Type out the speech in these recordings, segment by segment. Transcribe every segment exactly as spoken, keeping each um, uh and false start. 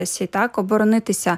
так, оборонитися.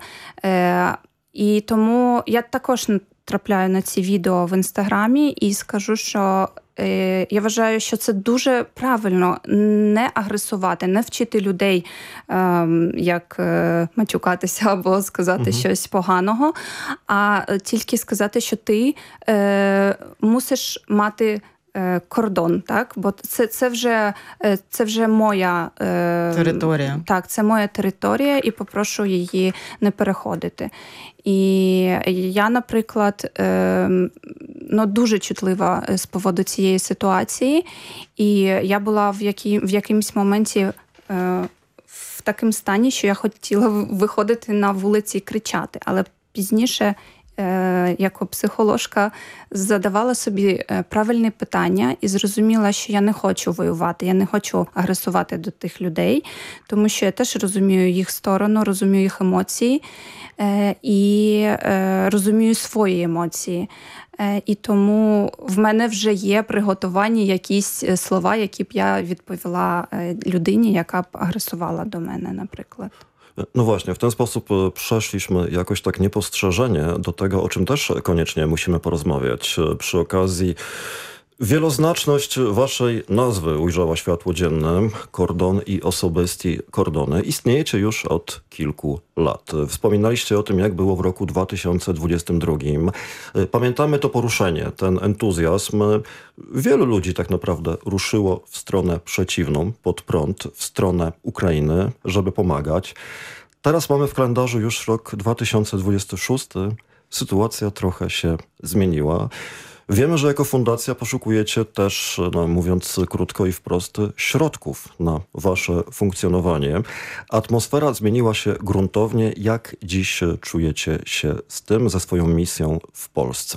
І тому я також трапляю на ці відео в Інстаграмі і скажу, що е, я вважаю, що це дуже правильно не агресувати, не вчити людей, е, як е, матюкатися або сказати угу. щось поганого, а тільки сказати, що ти е, мусиш мати кордон, так? Бо це, це, вже, це вже моя е, територія. Так, це моя територія, і попрошу її не переходити. І я, наприклад, е, ну, дуже чутлива з поводу цієї ситуації, і я була в, якій, в якимсь моменті е, в такому стані, що я хотіла виходити на вулиці і кричати, але пізніше як психоложка задавала собі правильні питання і зрозуміла, що я не хочу воювати, я не хочу агресувати до тих людей, тому що я теж розумію їх сторону, розумію їх емоції і розумію свої емоції. І тому в мене вже є приготовані якісь слова, які б я відповіла людині, яка б агресувала до мене, наприклад. No właśnie, w ten sposób przeszliśmy jakoś tak niepostrzeżenie do tego, o czym też koniecznie musimy porozmawiać. Przy okazji wieloznaczność waszej nazwy ujrzała światło dzienne. Kordon i Osobesti Kordony. Istniejecie już od kilku lat. Wspominaliście o tym, jak było w roku dwa tysiące dwudziestym drugim. Pamiętamy to poruszenie, ten entuzjazm. Wielu ludzi tak naprawdę ruszyło w stronę przeciwną, pod prąd, w stronę Ukrainy, żeby pomagać. Teraz mamy w kalendarzu już rok dwa tysiące dwudziesty szósty. Sytuacja trochę się zmieniła. Wiemy, że jako fundacja poszukujecie też, no, mówiąc krótko i wprost, środków na wasze funkcjonowanie. Atmosfera zmieniła się gruntownie. Jak dziś czujecie się z tym, ze swoją misją w Polsce?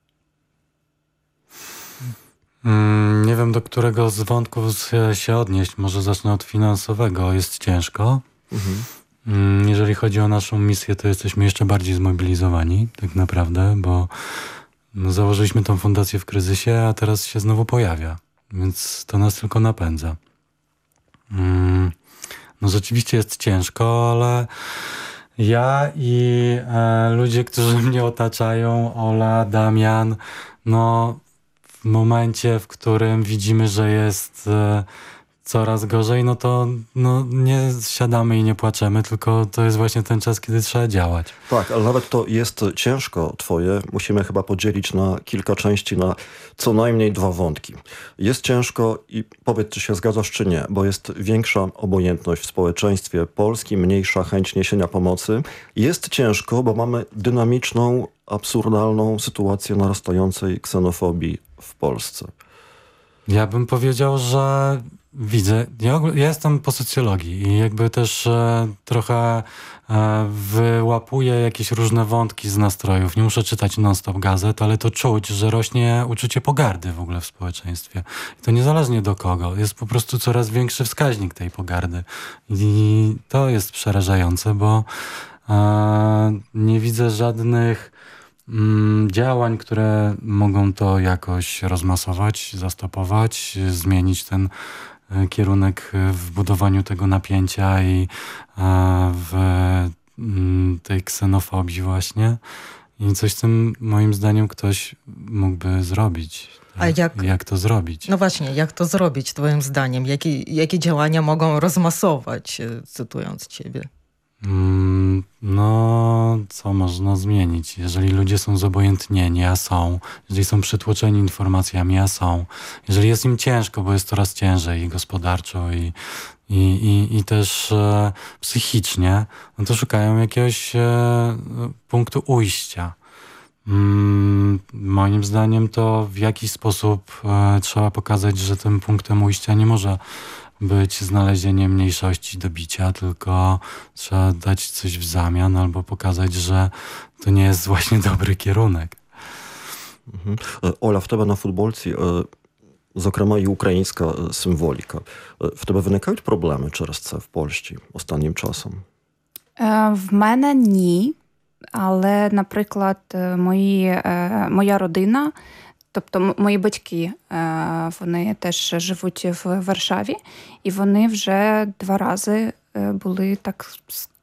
Mm, nie wiem, do którego z wątków się odnieść. Może zacznę od finansowego. Jest ciężko. Mhm. Mm, jeżeli chodzi o naszą misję, to jesteśmy jeszcze bardziej zmobilizowani, tak naprawdę, bo no, założyliśmy tą fundację w kryzysie, a teraz się znowu pojawia, więc to nas tylko napędza. Mm, no rzeczywiście jest ciężko, ale ja i e, ludzie, którzy mnie otaczają, Ola, Damian, no w momencie, w którym widzimy, że jest e, coraz gorzej, no to no, nie siadamy i nie płaczemy, tylko to jest właśnie ten czas, kiedy trzeba działać. Tak, ale nawet to jest ciężko twoje. Musimy chyba podzielić na kilka części, na co najmniej dwa wątki. Jest ciężko i powiedz, czy się zgadzasz, czy nie, bo jest większa obojętność w społeczeństwie polskim, mniejsza chęć niesienia pomocy. Jest ciężko, bo mamy dynamiczną, absurdalną sytuację narastającej ksenofobii w Polsce. Ja bym powiedział, że widzę. Ja, ja jestem po socjologii i jakby też e, trochę e, wyłapuję jakieś różne wątki z nastrojów. Nie muszę czytać non-stop gazet, ale to czuć, że rośnie uczucie pogardy w ogóle w społeczeństwie. I to niezależnie do kogo. Jest po prostu coraz większy wskaźnik tej pogardy. I to jest przerażające, bo e, nie widzę żadnych działań, które mogą to jakoś rozmasować, zastopować, zmienić ten kierunek w budowaniu tego napięcia i w tej ksenofobii właśnie. I coś z tym moim zdaniem ktoś mógłby zrobić. A jak, jak to zrobić? No właśnie, jak to zrobić twoim zdaniem? Jakie, jakie działania mogą rozmasować, cytując ciebie? No, co można zmienić? Jeżeli ludzie są zobojętnieni, a są, jeżeli są przytłoczeni informacjami, a są, jeżeli jest im ciężko, bo jest coraz ciężej i gospodarczo, i, i, i, i też e, psychicznie, no to szukają jakiegoś e, punktu ujścia. Mm, moim zdaniem to w jakiś sposób e, trzeba pokazać, że tym punktem ujścia nie może być znalezienie mniejszości do bicia, tylko trzeba dać coś w zamian albo pokazać, że to nie jest właśnie dobry kierunek. Mhm. Ola, w тебе на футболці, зокрема, і українська символіка. В тебе виникають проблеми через це в Польщі останнім часом? В мене ні. Але, наприклад, мої, моя родина, тобто мої батьки, вони теж живуть в Варшаві, і вони вже два рази були, так